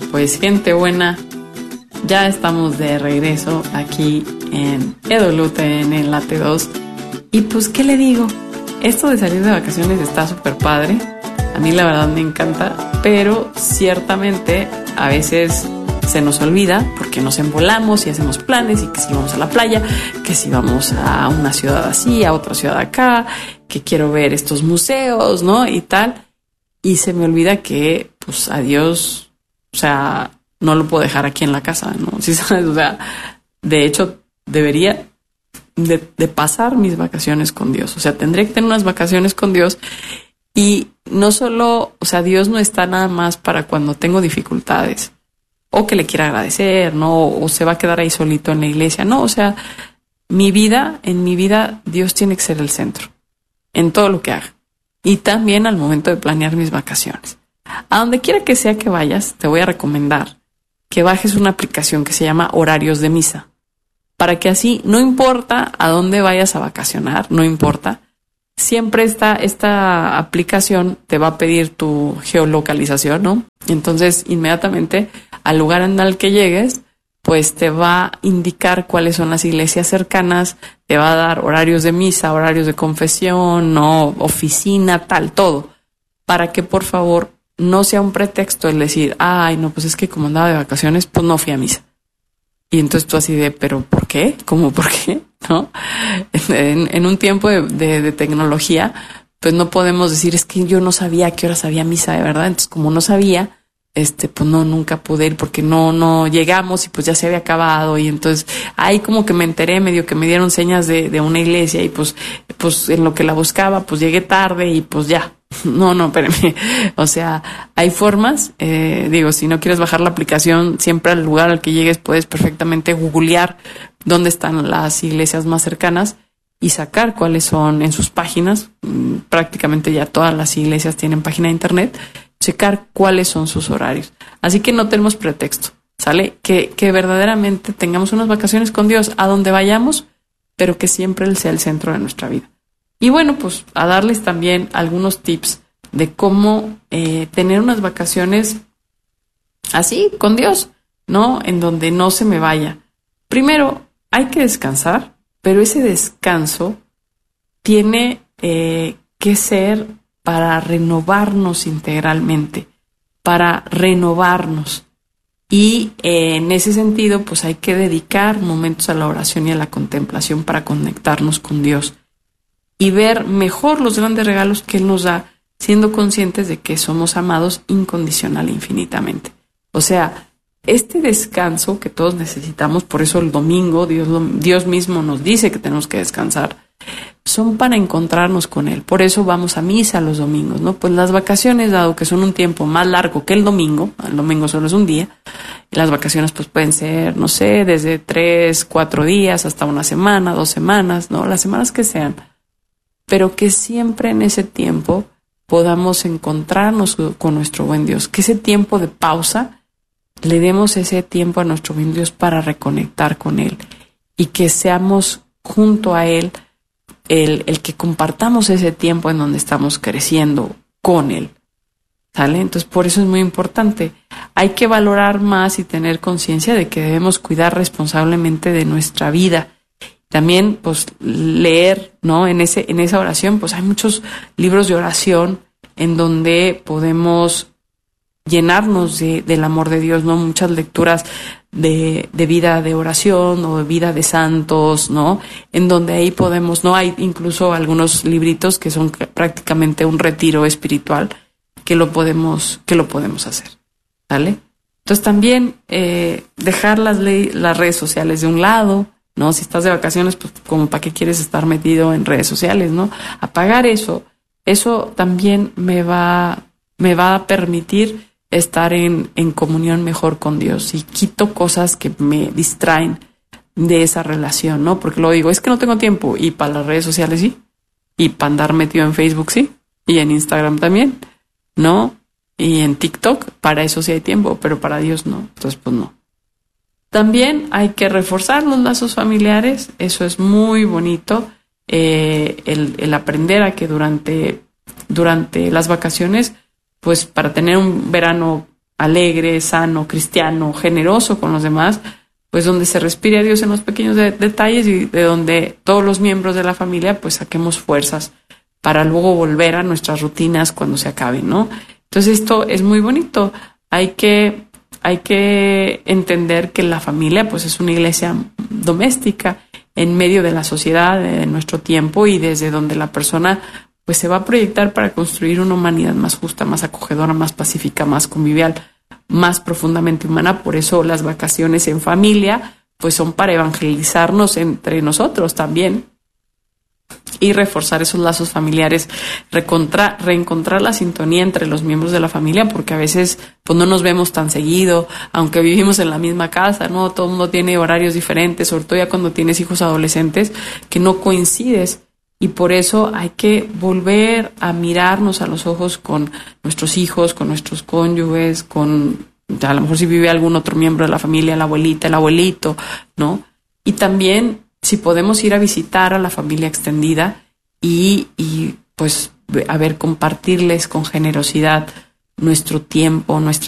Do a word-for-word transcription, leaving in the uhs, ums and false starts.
Pues gente buena, ya estamos de regreso aquí en E W T N, en la T dos. Y pues, ¿qué le digo? Esto de salir de vacaciones está súper padre. A mí la verdad me encanta, pero ciertamente a veces se nos olvida porque nos embolamos y hacemos planes y que si vamos a la playa, que si vamos a una ciudad así, a otra ciudad acá, que quiero ver estos museos, ¿no? Y tal. Y se me olvida que, pues, a Dios, o sea, no lo puedo dejar aquí en la casa, ¿no? ¿Sí sabes? O sea, de hecho, debería de, de pasar mis vacaciones con Dios. O sea, tendría que tener unas vacaciones con Dios. Y no solo, o sea, Dios no está nada más para cuando tengo dificultades o que le quiera agradecer, ¿no? O se va a quedar ahí solito en la iglesia. No, o sea, mi vida, en mi vida, Dios tiene que ser el centro en todo lo que haga. Y también al momento de planear mis vacaciones. A donde quiera que sea que vayas, te voy a recomendar que bajes una aplicación que se llama Horarios de Misa. Para que así, no importa a dónde vayas a vacacionar, no importa, siempre esta, esta aplicación te va a pedir tu geolocalización, ¿no? Entonces, inmediatamente, al lugar en el que llegues, pues te va a indicar cuáles son las iglesias cercanas, te va a dar horarios de misa, horarios de confesión, ¿no? Oficina, tal, todo. Para que, por favor, no sea un pretexto el decir, ay, no, pues es que como andaba de vacaciones, pues no fui a misa. Y entonces tú así de, ¿pero por qué? ¿Cómo por qué? ¿No? En, en un tiempo de, de, de tecnología, pues no podemos decir, es que yo no sabía a qué horas había misa, de verdad. Entonces, como no sabía, este, pues no, nunca pude ir porque no, no llegamos y pues ya se había acabado. Y entonces ahí como que me enteré, medio que me dieron señas de, de una iglesia y pues, pues en lo que la buscaba, pues llegué tarde y pues ya. No, no, espérame. O sea, hay formas, eh, digo, si no quieres bajar la aplicación, siempre al lugar al que llegues puedes perfectamente googlear dónde están las iglesias más cercanas y sacar cuáles son en sus páginas. Prácticamente ya todas las iglesias tienen página de internet. Checar cuáles son sus horarios. Así que no tenemos pretexto, ¿sale? Que, que verdaderamente tengamos unas vacaciones con Dios a donde vayamos, pero que siempre Él sea el centro de nuestra vida. Y bueno, pues a darles también algunos tips de cómo eh, tener unas vacaciones así, con Dios, ¿no? En donde no se me vaya. Primero, hay que descansar, pero ese descanso tiene eh, que ser para renovarnos integralmente, para renovarnos. Y eh, en ese sentido, pues hay que dedicar momentos a la oración y a la contemplación para conectarnos con Dios y ver mejor los grandes regalos que Él nos da, siendo conscientes de que somos amados incondicional e infinitamente. O sea, este descanso que todos necesitamos, por eso el domingo, Dios, Dios mismo nos dice que tenemos que descansar, son para encontrarnos con Él. Por eso vamos a misa los domingos, ¿no? Pues las vacaciones, dado que son un tiempo más largo que el domingo, el domingo solo es un día, y las vacaciones pues pueden ser, no sé, desde tres, cuatro días hasta una semana, dos semanas, ¿no? Las semanas que sean. Pero que siempre en ese tiempo podamos encontrarnos con nuestro buen Dios, que ese tiempo de pausa le demos ese tiempo a nuestro buen Dios para reconectar con Él y que seamos junto a Él el, el que compartamos ese tiempo en donde estamos creciendo con Él, ¿sale? Entonces por eso es muy importante. Hay que valorar más y tener conciencia de que debemos cuidar responsablemente de nuestra vida. También, pues, leer, ¿no? En ese, en esa oración, pues hay muchos libros de oración en donde podemos llenarnos de, del amor de Dios, ¿no? Muchas lecturas de, de vida de oración o de vida de santos, ¿no? En donde ahí podemos, ¿no? Hay incluso algunos libritos que son prácticamente un retiro espiritual que lo podemos, que lo podemos hacer, ¿vale? Entonces también, eh, dejar las, ley, las redes sociales de un lado, ¿no? Si estás de vacaciones, pues como para qué quieres estar metido en redes sociales, ¿no? Apagar eso, eso también me va, me va a permitir estar en, en comunión mejor con Dios y quito cosas que me distraen de esa relación, ¿no? Porque luego digo, es que no tengo tiempo y para las redes sociales sí, y para andar metido en Facebook sí, y en Instagram también, ¿no? Y en TikTok, para eso sí hay tiempo, pero para Dios no, entonces pues no. También hay que reforzar los lazos familiares, eso es muy bonito, eh, el, el aprender a que durante, durante las vacaciones, pues para tener un verano alegre, sano, cristiano, generoso con los demás, pues donde se respire a Dios en los pequeños de- detalles y de donde todos los miembros de la familia pues saquemos fuerzas para luego volver a nuestras rutinas cuando se acaben, ¿no? Entonces esto es muy bonito. Hay que, hay que entender que la familia pues es una iglesia doméstica en medio de la sociedad, de nuestro tiempo, y desde donde la persona pues se va a proyectar para construir una humanidad más justa, más acogedora, más pacífica, más convivial, más profundamente humana. Por eso las vacaciones en familia pues son para evangelizarnos entre nosotros también y reforzar esos lazos familiares, recontra, reencontrar la sintonía entre los miembros de la familia, porque a veces pues no nos vemos tan seguido, aunque vivimos en la misma casa, ¿no? Todo el mundo tiene horarios diferentes, sobre todo ya cuando tienes hijos adolescentes, que no coincides. Y por eso hay que volver a mirarnos a los ojos con nuestros hijos, con nuestros cónyuges, con a lo mejor si vive algún otro miembro de la familia, la abuelita, el abuelito, ¿no? Y también si podemos ir a visitar a la familia extendida y, y pues a ver, compartirles con generosidad nuestro tiempo, nuestra